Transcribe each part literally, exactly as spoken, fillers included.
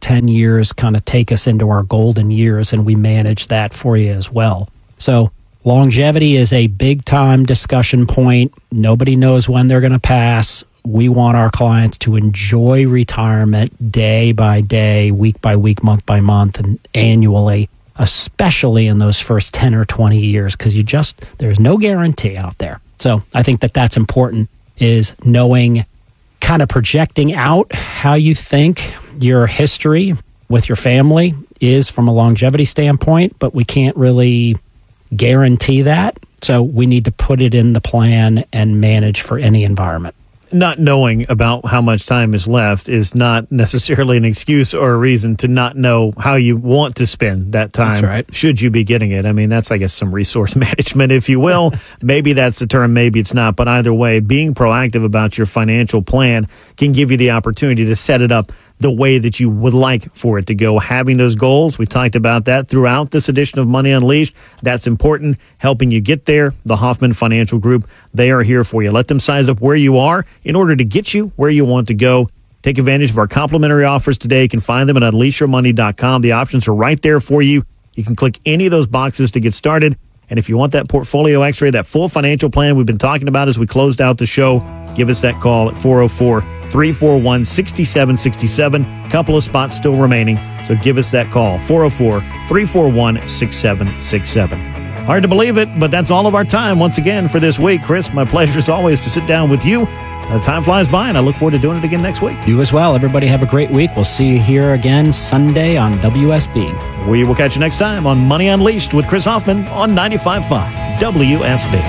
ten years kind of take us into our golden years, and we manage that for you as well. So longevity is a big time discussion point. Nobody knows when they're going to pass. We want our clients to enjoy retirement day by day, week by week, month by month, and annually, especially in those first ten or twenty years, because you just, there's no guarantee out there. So I think that that's important, is knowing, kind of projecting out how you think your history with your family is from a longevity standpoint, but we can't really guarantee that. So we need to put it in the plan and manage for any environment. Not knowing about how much time is left is not necessarily an excuse or a reason to not know how you want to spend that time. That's right. Should you be getting it. I mean, that's, I guess, some resource management, if you will. Maybe that's the term, maybe it's not. But either way, being proactive about your financial plan can give you the opportunity to set it up the way that you would like for it to go. Having those goals, we talked about that throughout this edition of Money Unleashed. That's important, helping you get there. The Hoffman Financial Group, they are here for you. Let them size up where you are in order to get you where you want to go. Take advantage of our complimentary offers today. You can find them at unleash your money dot com. The options are right there for you. You can click any of those boxes to get started. And if you want that portfolio x-ray, that full financial plan we've been talking about as we closed out the show, give us that call at four oh four, three four one, six seven six seven. Couple of spots still remaining, so give us that call, four oh four, three four one, six seven six seven. Hard to believe it, but that's all of our time once again for this week. Chris, my pleasure as always to sit down with you. Uh, time flies by, and I look forward to doing it again next week. You as well. Everybody have a great week. We'll see you here again Sunday on W S B. We will catch you next time on Money Unleashed with Chris Hoffman on ninety-five point five W S B.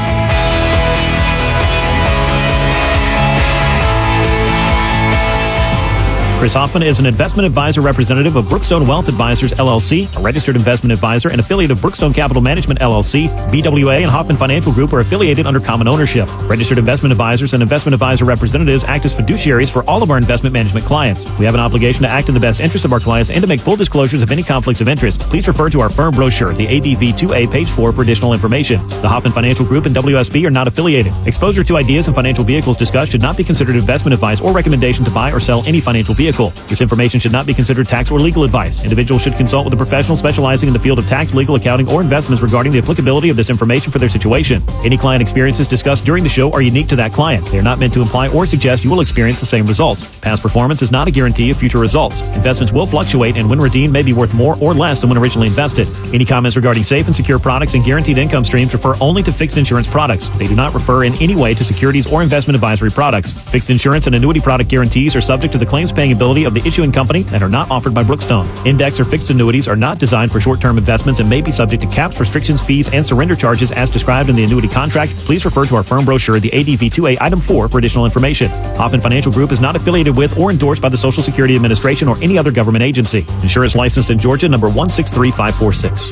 Chris Hoffman is an investment advisor representative of Brookstone Wealth Advisors, L L C, a registered investment advisor and affiliate of Brookstone Capital Management, L L C. B W A and Hoffman Financial Group are affiliated under common ownership. Registered investment advisors and investment advisor representatives act as fiduciaries for all of our investment management clients. We have an obligation to act in the best interest of our clients and to make full disclosures of any conflicts of interest. Please refer to our firm brochure, the A D V two A, page four, for additional information. The Hoffman Financial Group and W S B are not affiliated. Exposure to ideas and financial vehicles discussed should not be considered investment advice or recommendation to buy or sell any financial vehicle. This information should not be considered tax or legal advice. Individuals should consult with a professional specializing in the field of tax, legal, accounting, or investments regarding the applicability of this information for their situation. Any client experiences discussed during the show are unique to that client. They are not meant to imply or suggest you will experience the same results. Past performance is not a guarantee of future results. Investments will fluctuate, and when redeemed may be worth more or less than when originally invested. Any comments regarding safe and secure products and guaranteed income streams refer only to fixed insurance products. They do not refer in any way to securities or investment advisory products. Fixed insurance and annuity product guarantees are subject to the claims paying ability of the issuing company and are not offered by Brookstone. Index or fixed annuities are not designed for short-term investments and may be subject to caps, restrictions, fees, and surrender charges as described in the annuity contract. Please refer to our firm brochure, the A D V two A, item four, for additional information. Hoffman Financial Group is not affiliated with or endorsed by the Social Security Administration or any other government agency. Insurance licensed in Georgia, number one six three five four six.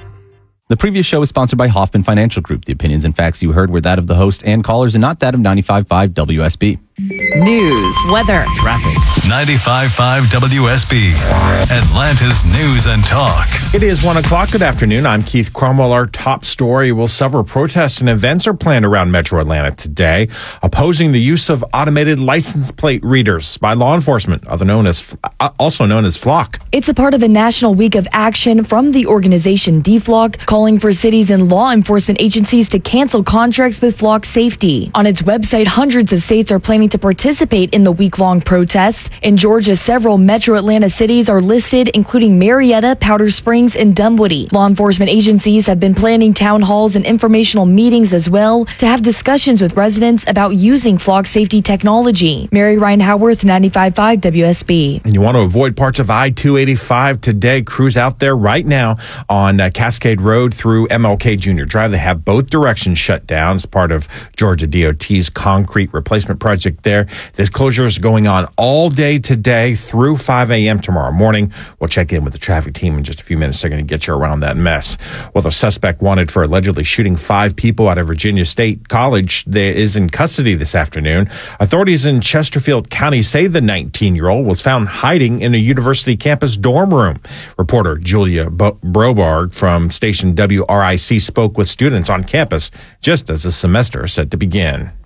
The previous show is sponsored by Hoffman Financial Group. The opinions and facts you heard were that of the host and callers and not that of ninety-five point five W S B. News, weather, traffic. ninety-five point five W S B, Atlanta's News and Talk. It is one o'clock. Good afternoon. I'm Keith Cromwell. Our top story: will several protests and events are planned around Metro Atlanta today, opposing the use of automated license plate readers by law enforcement, other known as, also known as Flock. It's a part of a national week of action from the organization DFLOC, calling for cities and law enforcement agencies to cancel contracts with Flock Safety. On its website, hundreds of states are planning to participate in the week-long protests. In Georgia, several Metro Atlanta cities are listed, including Marietta, Powder Springs, and Dunwoody. Law enforcement agencies have been planning town halls and informational meetings as well to have discussions with residents about using Flock Safety technology. Mary Ryan Howarth, ninety-five point five W S B. And you want to avoid parts of I two eighty-five today, cruise out there right now on uh, Cascade Road through M L K Junior Drive. They have both directions shut down as part of Georgia D O T's concrete replacement project there. This closure is going on all day today through five a.m. tomorrow morning. We'll check in with the traffic team in just a few minutes. They're going to get you around that mess. Well, the suspect wanted for allegedly shooting five people out of Virginia State College there is in custody this afternoon. Authorities in Chesterfield County say the nineteen-year-old was found hiding in a university campus dorm room. Reporter Julia Bo- Brobarg from station W R I C spoke with students on campus just as the semester is set to begin.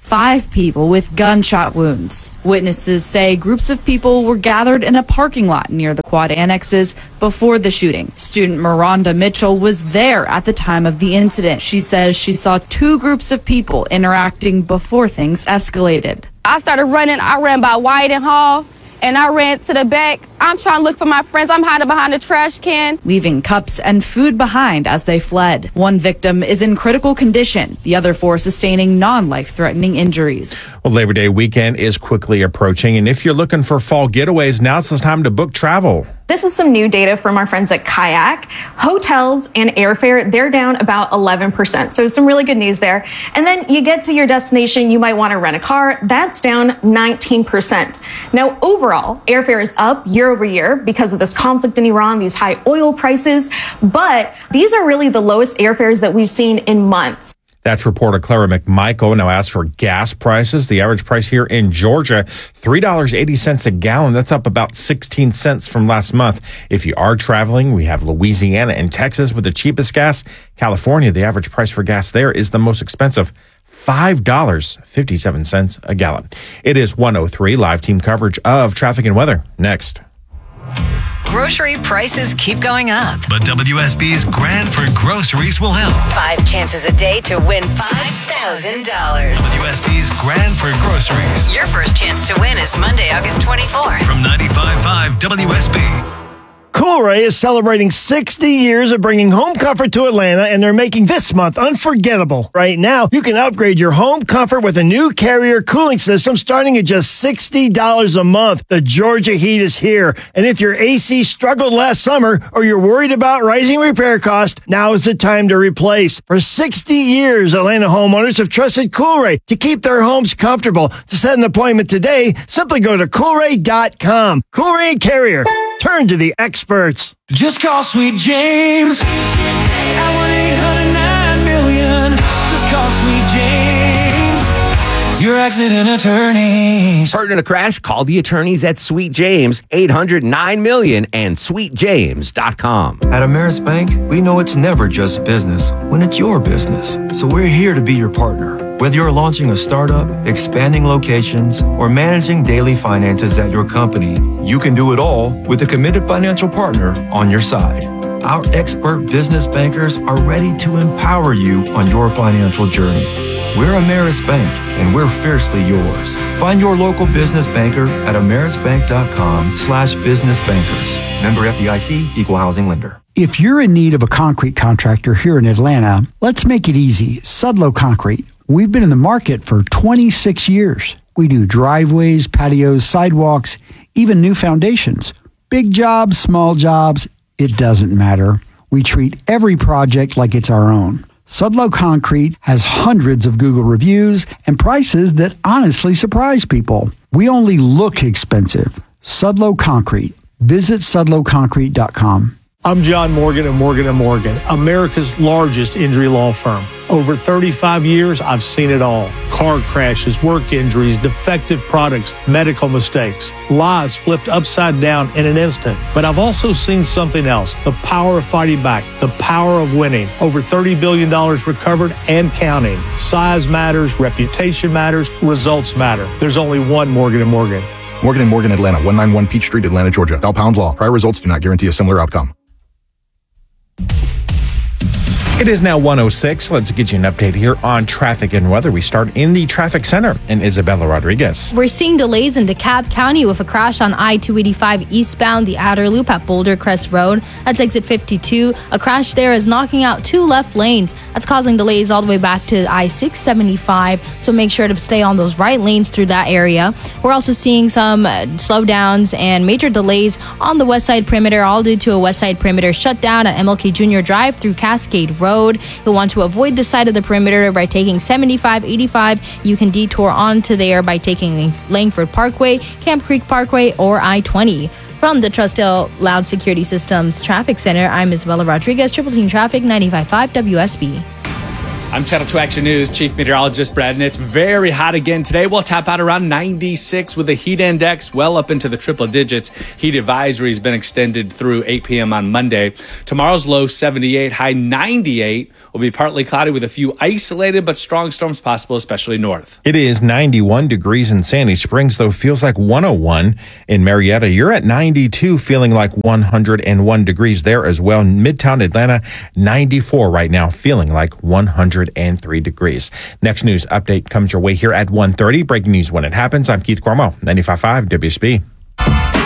five people with gunshot wounds. Witnesses say groups of people were gathered in a parking lot near the quad annexes before the shooting. Student Miranda Mitchell was there at the time of the incident. She says she saw two groups of people interacting before things escalated. I started running. I ran by White and Hall, and I ran to the back. I'm trying to look for my friends. I'm hiding behind a trash can. Leaving cups and food behind as they fled. One victim is in critical condition. The other four sustaining non-life-threatening injuries. Well, Labor Day weekend is quickly approaching, and if you're looking for fall getaways, now's the time to book travel. This is some new data from our friends at Kayak. Hotels and airfare, they're down about eleven percent. So some really good news there. And then you get to your destination, you might want to rent a car. That's down nineteen percent. Now, overall, airfare is up year over year because of this conflict in Iran, these high oil prices. But these are really the lowest airfares that we've seen in months. That's reporter Clara McMichael. Now, as for gas prices, the average price here in Georgia, three dollars and eighty cents a gallon. That's up about sixteen cents from last month. If you are traveling, we have Louisiana and Texas with the cheapest gas. California, the average price for gas there is the most expensive, five dollars and fifty-seven cents a gallon. It is one oh three, live team coverage of traffic and weather. Next. Grocery prices keep going up. But W S B's Grand for Groceries will help. Five chances a day to win five thousand dollars. W S B's Grand for Groceries. Your first chance to win is Monday, August twenty-fourth. From ninety-five point five W S B. Coolray is celebrating sixty years of bringing home comfort to Atlanta, and they're making this month unforgettable. Right now, you can upgrade your home comfort with a new Carrier cooling system starting at just sixty dollars a month. The Georgia heat is here, and if your A C struggled last summer or you're worried about rising repair costs, now is the time to replace. For sixty years, Atlanta homeowners have trusted Coolray to keep their homes comfortable. To set an appointment today, simply go to Coolray dot com. Coolray and Carrier. Turn to the experts. Just call Sweet James at one eight hundred nine million. Just call Sweet James, your accident attorneys. Hurt in a crash? Call the attorneys at Sweet James, eight hundred nine million and sweet james dot com. At Ameris Bank, we know it's never just business when it's your business. So we're here to be your partner. Whether you're launching a startup, expanding locations, or managing daily finances at your company, you can do it all with a committed financial partner on your side. Our expert business bankers are ready to empower you on your financial journey. We're Ameris Bank, and we're fiercely yours. Find your local business banker at amerisbank.com slash business bankers. Member F D I C, Equal Housing Lender. If you're in need of a concrete contractor here in Atlanta, let's make it easy. Sudlow Concrete. We've been in the market for twenty-six years. We do driveways, patios, sidewalks, even new foundations. Big jobs, small jobs, it doesn't matter. We treat every project like it's our own. Sudlow Concrete has hundreds of Google reviews and prices that honestly surprise people. We only look expensive. Sudlow Concrete. Visit sudlow concrete dot com. I'm John Morgan of Morgan and Morgan, America's largest injury law firm. Over thirty-five years, I've seen it all. Car crashes, work injuries, defective products, medical mistakes, lives flipped upside down in an instant. But I've also seen something else, the power of fighting back, the power of winning. Over thirty billion dollars recovered and counting. Size matters, reputation matters, results matter. There's only one Morgan and Morgan. Morgan and Morgan, Atlanta, one ninety-one Peach Street, Atlanta, Georgia. Thou pound law. Prior results do not guarantee a similar outcome. It is now one oh six. Let's get you an update here on traffic and weather. We start in the traffic center in Isabella Rodriguez. We're seeing delays in DeKalb County with a crash on I two eighty-five eastbound the outer loop at Boulder Crest Road. That's exit fifty-two. A crash there is knocking out two left lanes. That's causing delays all the way back to I six seventy-five. So make sure to stay on those right lanes through that area. We're also seeing some uh, slowdowns and major delays on the west side perimeter, all due to a west side perimeter shutdown at M L K Junior Drive through Cascade Road. You'll want to avoid the side of the perimeter by taking seventy-five eighty-five. You can detour onto there by taking Langford Parkway, Camp Creek Parkway, or I twenty. From the Trustdale Loud Security Systems Traffic Center, I'm Isabella Rodriguez, Triple Team Traffic, ninety-five point five W S B. I'm Channel two Action News Chief Meteorologist Brad, and it's very hot again today. We'll tap out around ninety-six with the heat index well up into the triple digits. Heat advisory has been extended through eight p.m. on Monday. Tomorrow's low seventy-eight, high ninety-eight. Will be partly cloudy with a few isolated but strong storms possible, especially north. It is ninety-one degrees in Sandy Springs, though feels like one oh one in Marietta. You're at ninety-two, feeling like one hundred one degrees there as well. Midtown Atlanta, ninety-four right now, feeling like one hundred three degrees. Next news update comes your way here at one thirty. Breaking news when it happens. I'm Keith Cormo, ninety-five point five W S B.